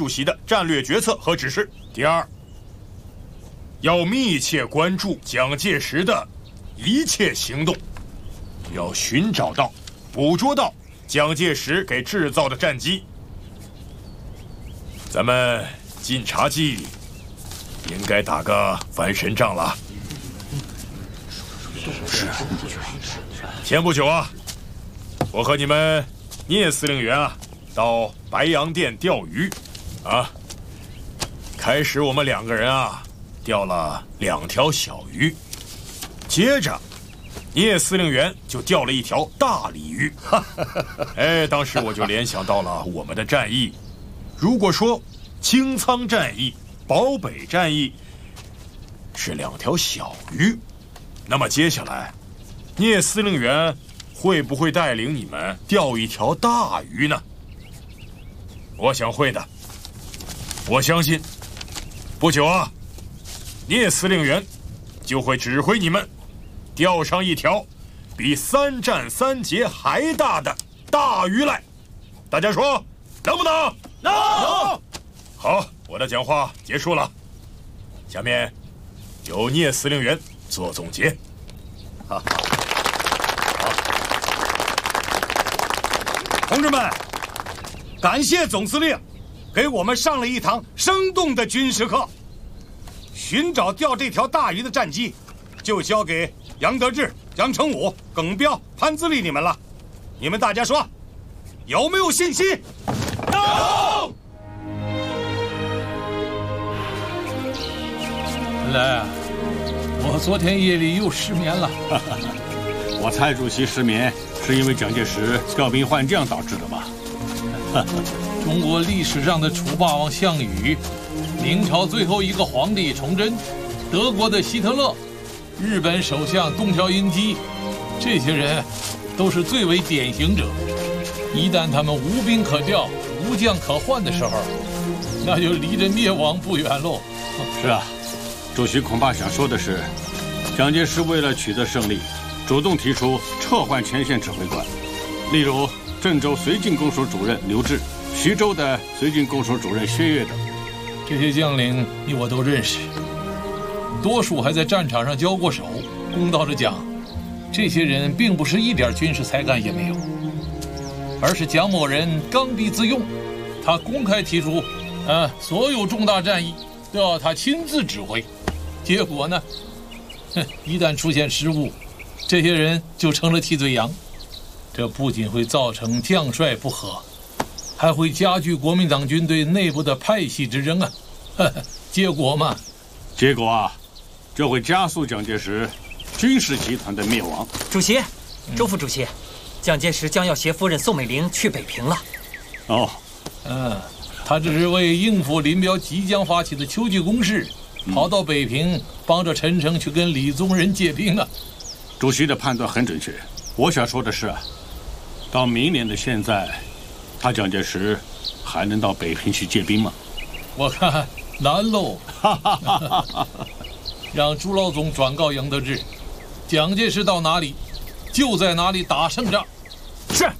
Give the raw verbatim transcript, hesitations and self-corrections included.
主席的战略决策和指示。第二，要密切关注蒋介石的一切行动，要寻找到、捕捉到蒋介石给制造的战机。咱们晋察冀应该打个翻身仗了。是。前不久啊，我和你们聂司令员啊到白洋淀钓鱼，啊，开始我们两个人啊钓了两条小鱼，接着聂司令员就钓了一条大鲤鱼。哎，当时我就联想到了我们的战役，如果说清仓战役、保北战役是两条小鱼，那么接下来聂司令员会不会带领你们钓一条大鱼呢？我想会的。我相信不久啊，聂司令员就会指挥你们钓上一条比三战三捷还大的大鱼来。大家说能不能？能。好，我的讲话结束了，下面由聂司令员做总结。好，好， 同志们，感谢总司令给我们上了一堂生动的军事课。寻找钓这条大鱼的战机，就交给杨得志、杨成武、耿彪、潘自立你们了。你们大家说，有没有信心？有。 本来啊，我昨天夜里又失眠了。 我蔡主席失眠是因为蒋介石调兵换将导致的吧？ 中国历史上的楚霸王项羽，明朝最后一个皇帝崇祯，德国的希特勒，日本首相东条英机，这些人都是最为典型者。一旦他们无兵可调、无将可换的时候，那就离着灭亡不远喽。 是啊，主席恐怕想说的是，蒋介石为了取得胜利，主动提出撤换前线指挥官，例如郑州绥靖公署主任刘峙，徐州的绥靖公署主任薛岳等。 这些将领你我都认识，多数还在战场上交过手。公道着讲，这些人并不是一点军事才干也没有，而是蒋某人刚愎自用。他公开提出，呃，所有重大战役都要他亲自指挥。结果呢，哼，一旦出现失误，这些人就成了替罪羊。这不仅会造成将帅不和，还会加剧国民党军队内部的派系之争啊！呵呵，结果嘛， 结果啊，这会加速蒋介石军事集团的灭亡。 主席，周副主席，蒋介石将要携夫人宋美龄去北平了。 哦， 嗯，他这是为应付林彪即将发起的秋季攻势，跑到北平帮着陈诚去跟李宗仁借兵啊。 主席的判断很准确。我想说的是啊，到明年的现在，他蒋介石还能到北平去借兵吗？ 我看难喽。让朱老总转告杨得志，蒋介石到哪里，就在哪里打胜仗。 是。